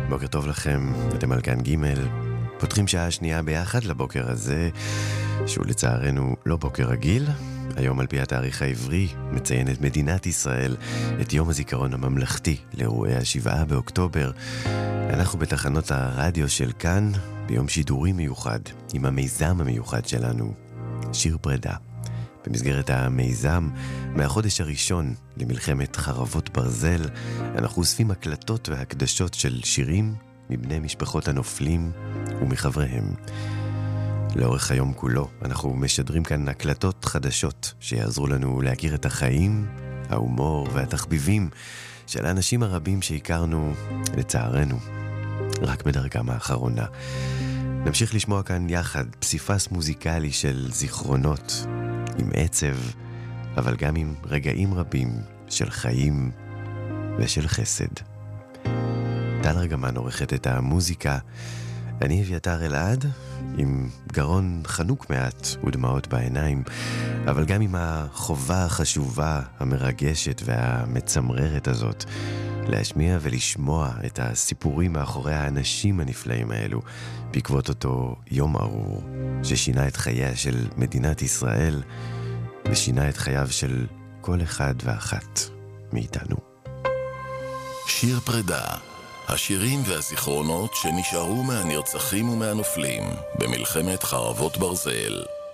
בוקר טוב לכם, אתם על כאן ג' פותחים שעה שנייה ביחד לבוקר הזה, שהוא לצערנו לא בוקר רגיל. היום על פי התאריך העברי מציינת מדינת ישראל את יום הזיכרון הממלכתי לאירועי ה7 באוקטובר. אנחנו בתחנות הרדיו של כאן ביום שידורי מיוחד עם המיזם המיוחד שלנו, שיר פרידה. במסגרת המיזם, מהחודש הראשון למלחמת חרבות ברזל, אנחנו אוספים הקלטות והקדשות של שירים מבני משפחות הנופלים ומחבריהם. לאורך היום כולו אנחנו משדרים כאן הקלטות חדשות שיעזרו לנו להכיר את החיים, ההומור והתחביבים של האנשים הרבים שהכרנו, לצערנו, רק בדרכם האחרונה. נמשיך לשמוע כאן יחד פסיפס מוזיקלי של זיכרונות, עם עצב, אבל גם עם רגעים רבים של חיים ושל חסד. טל רגמן עורכת את המוזיקה, אני אביתר אלעד, עם גרון חנוק מעט ודמעות בעיניים, אבל גם עם החובה החשובה, המרגשת והמצמררת הזאת, להשמיע ולשמוע את הסיפורים מאחורי האנשים הנפלאים האלו, בעקבות אותו יום ארור, ששינה את חייה של מדינת ישראל, ושינה את חייו של כל אחד ואחת מאיתנו. שיר פרידה, השירים והזיכרונות שנשארו מהנרצחים ומהנופלים במלחמת חרבות ברזל.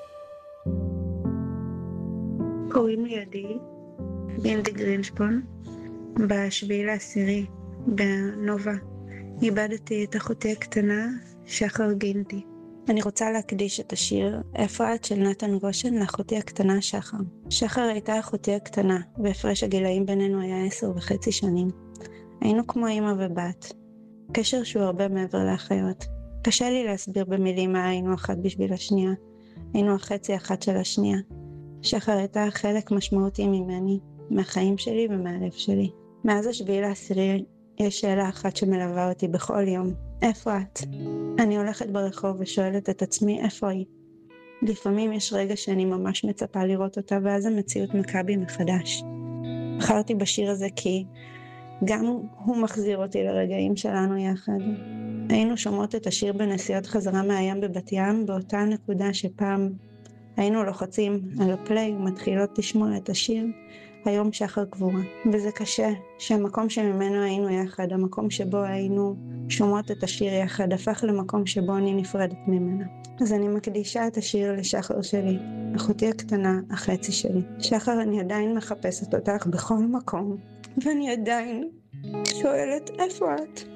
קוראים לי עדי, בילדי גרינשפון. ב7/10 בנובה איבדתי את אחותי הקטנה, שחר גינטי. אני רוצה להקדיש את השיר "איפה את" של נתן גושן לאחותי הקטנה שחר. שחר הייתה אחותי הקטנה, והפרש הגילאים בינינו היה 10.5 שנים. היינו כמו אמא ובת, קשר שהוא הרבה מעבר לאחיות. קשה לי להסביר במילים מה היינו אחת בשביל השנייה. היינו החצי אחת של השנייה. שחר הייתה חלק משמעותי ממני, מהחיים שלי ומהלב שלי. מאז 7/10 יש שאלה אחת שמלווה אותי בכל יום: איפה את? אני הולכת ברחוב ושואלת את עצמי איפה היא. לפעמים יש רגע שאני ממש מצפה לראות אותה, ואז המציאות מכה בי מחדש. בחרתי בשיר הזה כי גם הוא מחזיר אותי לרגעים שלנו יחד. היינו שומעות את השיר בנסיעות חזרה מהים בבת ים, באותה נקודה שפעם היינו לוחצים על הפליי ומתחילות לשמוע את השיר. היום שחר קבורה, וזה קשה שהמקום שממנו היינו יחד, המקום שבו היינו שומעות את השיר יחד, הפך למקום שבו אני נפרדת ממנה. אז אני מקדישה את השיר לשחר שלי, אחותי הקטנה, החצי שלי. שחר, אני עדיין מחפשת אותך בכל מקום, ואני עדיין שואלת איפה את?